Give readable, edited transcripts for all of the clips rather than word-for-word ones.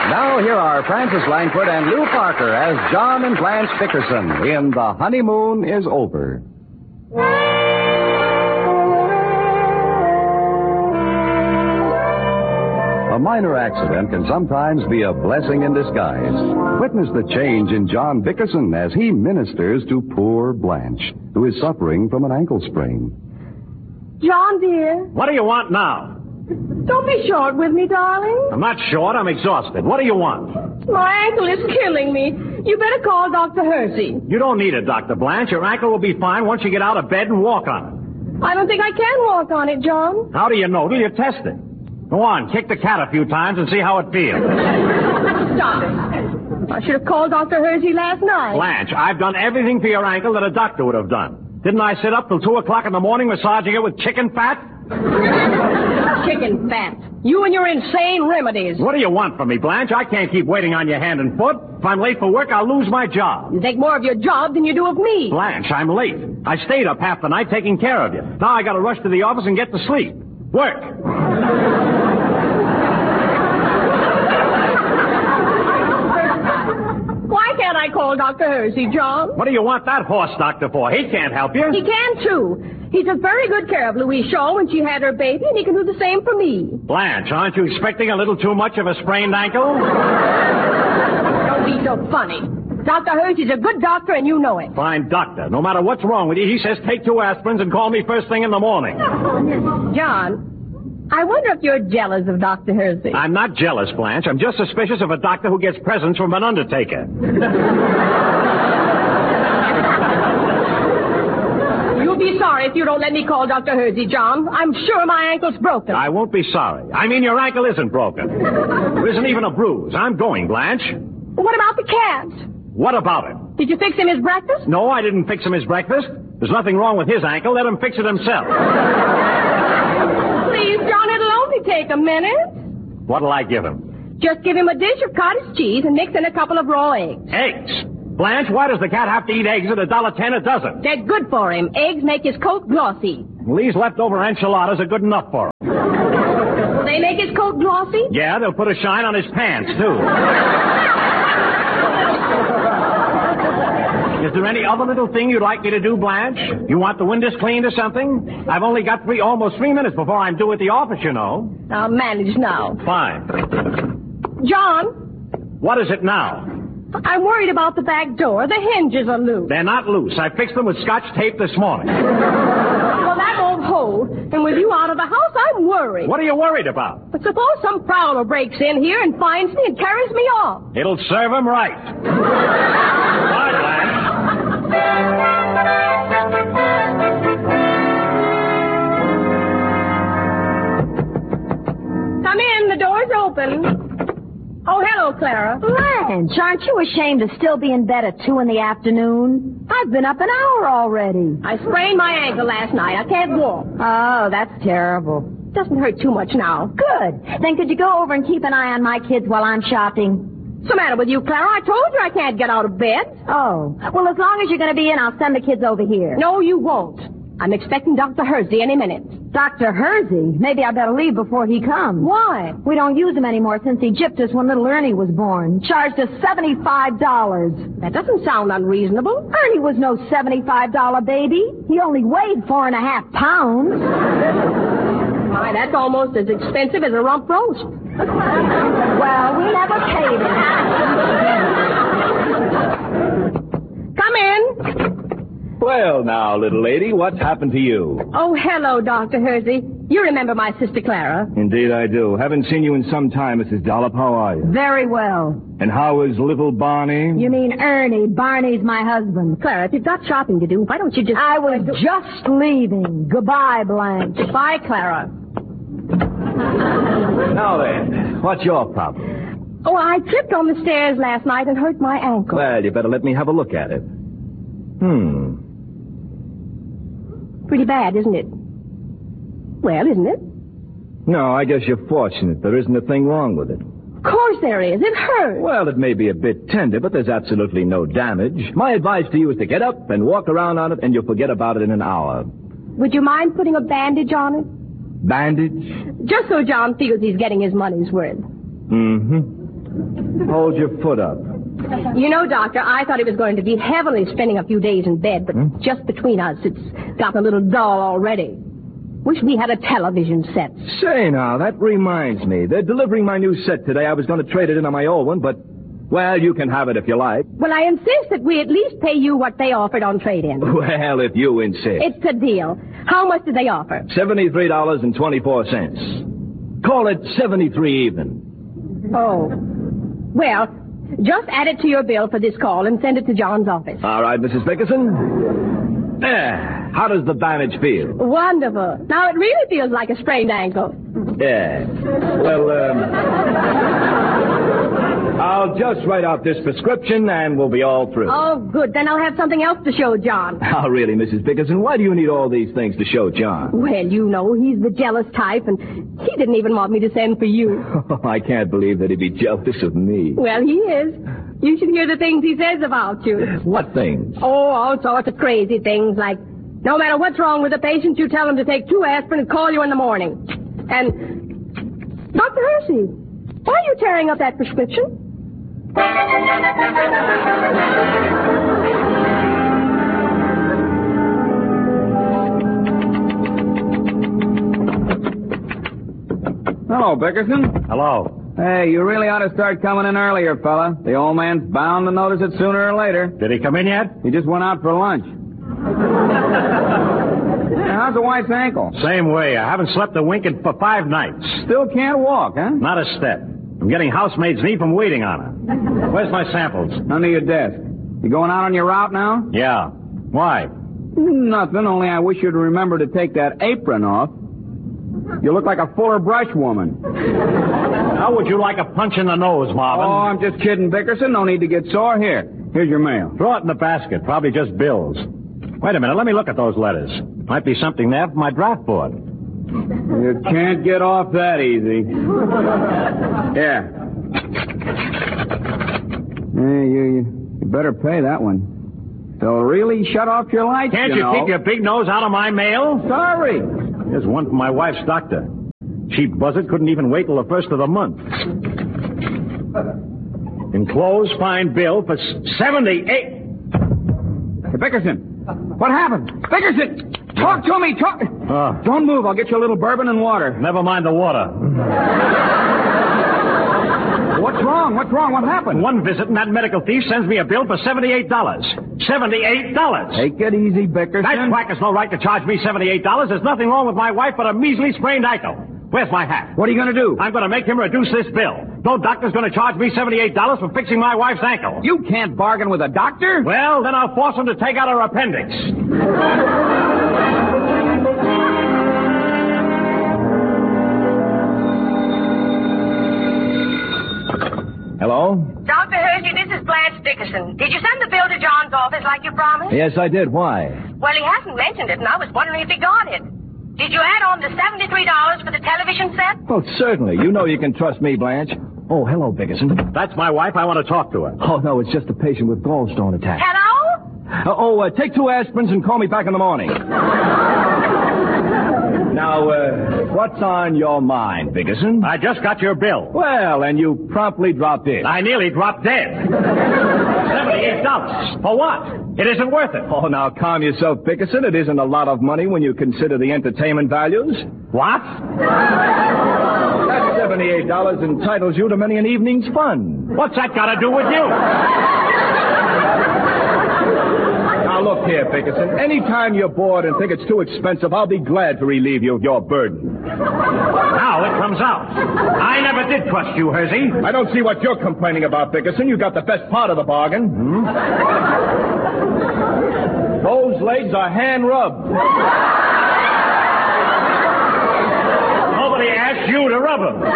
Now here are Francis Langford and Lou Parker as John and Blanche Dickerson in The Honeymoon is Over. A minor accident can sometimes be a blessing in disguise. Witness the change in John Dickerson as he ministers to poor Blanche, who is suffering from an ankle sprain. John, dear. What do you want now? Don't be short with me, darling. I'm not short. I'm exhausted. What do you want? My ankle is killing me. You better call Dr. Hersey. You don't need it, Dr. Blanche. Your ankle will be fine once you get out of bed and walk on it. I don't think I can walk on it, John. How do you know till you test it? Go on, kick the cat a few times and see how it feels. Stop it. I should have called Dr. Hersey last night. Blanche, I've done everything for your ankle that a doctor would have done. Didn't I sit up till 2 o'clock in the morning massaging it with chicken fat? Chicken fat. You and your insane remedies. What do you want from me, Blanche? I can't keep waiting on your hand and foot. If I'm late for work, I'll lose my job. You take more of your job than you do of me. Blanche, I'm late. I stayed up half the night taking care of you. Now I gotta rush to the office and get to sleep. Work. Why can't I call Dr. Hersey, John? What do you want that horse doctor for? He can't help you. He can, too. He took very good care of Louise Shaw when she had her baby, and he can do the same for me. Blanche, aren't you expecting a little too much of a sprained ankle? Don't be so funny. Dr. Hersey's a good doctor, and you know it. Fine doctor. No matter what's wrong with you, he says take 2 aspirins and call me first thing in the morning. John, I wonder if you're jealous of Dr. Hersey. I'm not jealous, Blanche. I'm just suspicious of a doctor who gets presents from an undertaker. You'll be sorry if you don't let me call Dr. Hersey, John. I'm sure my ankle's broken. I won't be sorry. I mean, your ankle isn't broken. There isn't even a bruise. I'm going, Blanche. What about the cat? What about it? Did you fix him his breakfast? No, I didn't fix him his breakfast. There's nothing wrong with his ankle. Let him fix it himself. Please, John, it'll only take a minute. What'll I give him? Just give him a dish of cottage cheese and mix in a couple of raw eggs. Eggs? Blanche, why does the cat have to eat eggs at $1.10 a dozen? They're good for him. Eggs make his coat glossy. These leftover enchiladas are good enough for him. Will they make his coat glossy? Yeah, they'll put a shine on his pants, too. Is there any other little thing you'd like me to do, Blanche? You want the windows cleaned or something? I've only got almost 3 minutes before I'm due at the office, you know. I'll manage now. Fine. John? What is it now? I'm worried about the back door. The hinges are loose. They're not loose. I fixed them with Scotch tape this morning. Well, that won't hold. And with you out of the house, I'm worried. What are you worried about? But suppose some prowler breaks in here and finds me and carries me off. It'll serve him right. Bye, Blanche. Come in. The door's open. Oh, hello, Clara. Blanche, aren't you ashamed to still be in bed at 2 in the afternoon? I've been up an hour already. I sprained my ankle last night. I can't walk. Oh, that's terrible. Doesn't hurt too much now. Good. Then could you go over and keep an eye on my kids while I'm shopping? What's the matter with you, Clara? I told you I can't get out of bed. Oh. Well, as long as you're going to be in, I'll send the kids over here. No, you won't. I'm expecting Dr. Hersey any minute. Dr. Hersey? Maybe I better leave before he comes. Why? We don't use him anymore since he gypped us when little Ernie was born. Charged us $75. That doesn't sound unreasonable. Ernie was no $75 baby. He only weighed 4.5 pounds. Why, that's almost as expensive as a rump roast. Well, we never paid him. Come in. Well, now, little lady, what's happened to you? Oh, hello, Dr. Hersey. You remember my sister Clara? Indeed I do. Haven't seen you in some time, Mrs. Dollop. How are you? Very well. And how is little Barney? You mean Ernie. Barney's my husband. Clara, if you've got shopping to do, why don't you just... I was just leaving. Goodbye, Blanche. Bye, Clara. Now then, what's your problem? Oh, I tripped on the stairs last night and hurt my ankle. Well, you better let me have a look at it. Pretty bad, isn't it? Well, isn't it? No, I guess you're fortunate. There isn't a thing wrong with it. Of course there is. It hurts. Well, it may be a bit tender, but there's absolutely no damage. My advice to you is to get up and walk around on it, and you'll forget about it in an hour. Would you mind putting a bandage on it? Bandage? Just so John feels he's getting his money's worth. Mm-hmm. Hold your foot up. You know, Doctor, I thought it was going to be heavily spending a few days in bed, but just between us, it's gotten a little dull already. Wish we had a television set. Say now, that reminds me. They're delivering my new set today. I was going to trade it in on my old one, but, well, you can have it if you like. Well, I insist that we at least pay you what they offered on trade-in. Well, if you insist. It's a deal. How much did they offer? $73.24. Call it 73 even. Oh. Well, just add it to your bill for this call and send it to John's office. All right, Mrs. Bickerson. There. How does the bandage feel? Wonderful. Now, it really feels like a sprained ankle. Yeah. Well, I'll just write out this prescription and we'll be all through. Oh, good. Then I'll have something else to show John. Oh, really, Mrs. Bickerson? Why do you need all these things to show John? Well, you know, he's the jealous type, and he didn't even want me to send for you. I can't believe that he'd be jealous of me. Well, he is. You should hear the things he says about you. What things? Oh, all sorts of crazy things, like no matter what's wrong with the patient, you tell him to take 2 aspirin and call you in the morning. And, Dr. Hersey, why are you tearing up that prescription? Hello, Bickerson. Hello. Hey, you really ought to start coming in earlier, fella. The old man's bound to notice it sooner or later. Did he come in yet? He just went out for lunch. How's the wife's ankle? Same way. I haven't slept a wink for 5 nights. Still can't walk, huh? Not a step. I'm getting housemaid's knee from waiting on her. Where's my samples? Under your desk. You going out on your route now? Yeah. Why? Nothing, only I wish you'd remember to take that apron off. You look like a Fuller Brush woman. How would you like a punch in the nose, Marvin? Oh, I'm just kidding, Bickerson. No need to get sore. Here's your mail. Throw it in the basket. Probably just bills. Wait a minute. Let me look at those letters. Might be something there for my draft board. You can't get off that easy. Yeah. You better pay that one. So really shut off your lights, Can't you keep your big nose out of my mail? Sorry. Here's one from my wife's doctor. Cheap buzzard couldn't even wait till the first of the month. Enclosed fine bill for 78. Hey, Bickerson. What happened? Bickerson! Talk to me! Talk! Don't move. I'll get you a little bourbon and water. Never mind the water. What's wrong? What's wrong? What happened? One visit and that medical thief sends me a bill for $78. $78! Take it easy, Bickerson. That quack has no right to charge me $78. There's nothing wrong with my wife but a measly sprained ankle. Where's my hat? What are you going to do? I'm going to make him reduce this bill. No doctor's going to charge me $78 for fixing my wife's ankle. You can't bargain with a doctor. Well, then I'll force him to take out her appendix. Hello? Dr. Hersey, this is Blanche Dickerson. Did you send the bill to John's office like you promised? Yes, I did. Why? Well, he hasn't mentioned it, and I was wondering if he got it. Did you add on the $73 for the television set? Oh, certainly. You know you can trust me, Blanche. Oh, hello, Bickerson. That's my wife. I want to talk to her. Oh, no, it's just a patient with gallstone attack. Hello? Take 2 aspirins and call me back in the morning. Now, what's on your mind, Bickerson? I just got your bill. Well, and you promptly dropped in. I nearly dropped dead. $78. For what? It isn't worth it. Oh, now calm yourself, Bickerson. It isn't a lot of money when you consider the entertainment values. What? That $78 entitles you to many an evening's fun. What's that got to do with you? Now, look here, Bickerson. Anytime you're bored and think it's too expensive, I'll be glad to relieve you of your burden. Now it comes out. I never did trust you, Hersey. I don't see what you're complaining about, Bickerson. You got the best part of the bargain. Those legs are hand-rubbed. Nobody asked you to rub them.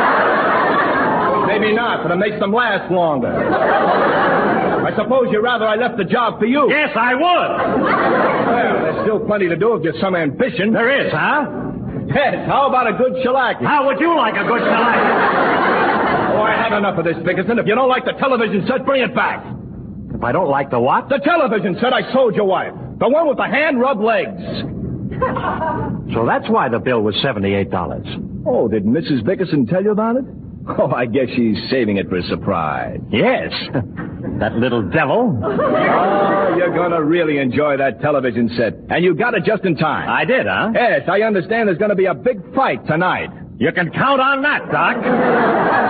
Maybe not, but it makes them last longer. I suppose you'd rather I left the job for you. Yes, I would. Well, there's still plenty to do if you've some ambition. There is, huh? Yes, how about a good shellac? How would you like a good shellac? Oh, I had enough of this, Bickerson. If you don't like the television set, bring it back. If I don't like the what? The television set I sold your wife. The one with the hand-rubbed legs. So that's why the bill was $78. Oh, did Mrs. Bickerson tell you about it? Oh, I guess she's saving it for a surprise. Yes. That little devil. Oh, you're going to really enjoy that television set. And you got it just in time. I did, huh? Yes, I understand there's going to be a big fight tonight. You can count on that, Doc.